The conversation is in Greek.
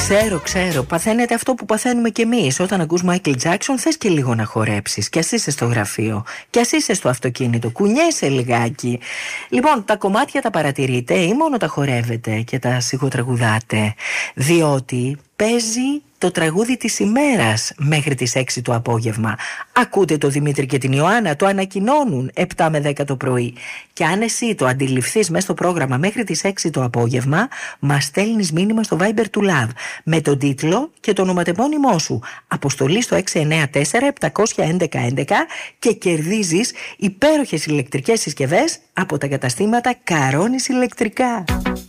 Ξέρω. Παθαίνετε αυτό που παθαίνουμε κι εμείς. Όταν ακούς Michael Jackson, θες και λίγο να χορέψεις. Κι ας είσαι στο γραφείο, κι ας είσαι στο αυτοκίνητο. Κουνιέσαι λιγάκι. Λοιπόν, τα κομμάτια τα παρατηρείτε ή μόνο τα χορεύετε και τα σιγοτραγουδάτε? Διότι παίζει το τραγούδι της ημέρας μέχρι τις 6 το απόγευμα. Ακούτε το Δημήτρη και την Ιωάννα, το ανακοινώνουν 7 με 10 το πρωί. Και αν εσύ το αντιληφθείς μέσα στο πρόγραμμα μέχρι τις 6 το απόγευμα, μας στέλνεις μήνυμα στο Viber του Love με τον τίτλο και το ονοματεπώνυμό σου. Αποστολή στο 694-711-11 και κερδίζεις υπέροχες ηλεκτρικές συσκευές από τα καταστήματα Καρόνης Ηλεκτρικά.